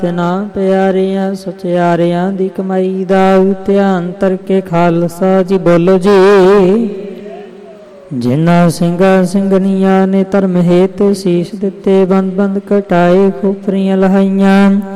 ਤਿਨਾਂ ਪਿਆਰਿਆਂ ਸਚਿਆਰਿਆਂ ਦੀ ਕਮਾਈ ਦਾ ਧਿਆਨ ਧਰ ਕੇ ਖਾਲਸਾ ਜੀ ਬੋਲੋ ਜੀ। ਜਿਨ੍ਹਾਂ ਸਿੰਘਾਂ ਸਿੰਘਣੀਆਂ ਨੇ ਧਰਮ ਹੇਤ ਸੀਸ ਦਿੱਤੇ, ਬੰਦ ਬੰਦ ਕਟਾਏ, ਖੋਪਰੀਆਂ ਲਹਾਈਆਂ,